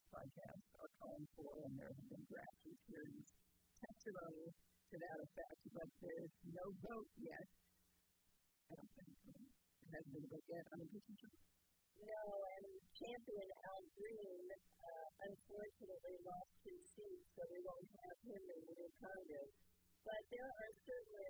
this podcast are calling for, and there have been grassroots hearings, testimony to that effect, but there's no vote yet. I don't think there has been a vote yet on impeachment. No, and champion Al Green unfortunately lost his seat, so we won't have him in the new Congress. But there are certainly